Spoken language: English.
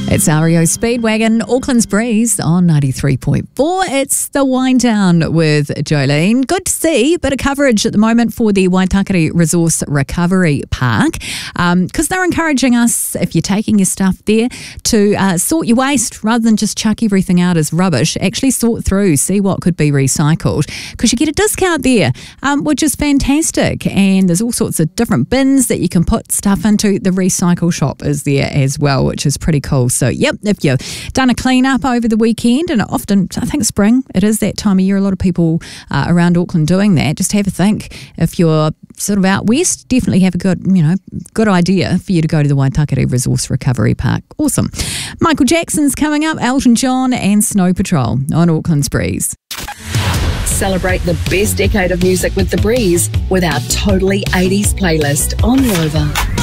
It's REO Speedwagon, Auckland's Breeze on 93.4. It's the Wind Down with Jolene. Good to see a bit of coverage at the moment for the Waitakere Resource Recovery Park because they're encouraging us, if you're taking your stuff there, to sort your waste rather than just chuck everything out as rubbish. Actually sort through, see what could be recycled because you get a discount there, which is fantastic. And there's all sorts of different bins that you can put stuff into. The recycle shop is there as well, which is pretty cool. So, yep, if you've done a clean up over the weekend, and often, I think spring, it is that time of year, a lot of people around Auckland doing that, just have a think. If you're sort of out west, definitely have a good idea for you to go to the Waitakere Resource Recovery Park. Awesome. Michael Jackson's coming up, Elton John and Snow Patrol on Auckland's Breeze. Celebrate the best decade of music with The Breeze with our Totally 80s playlist on Nova.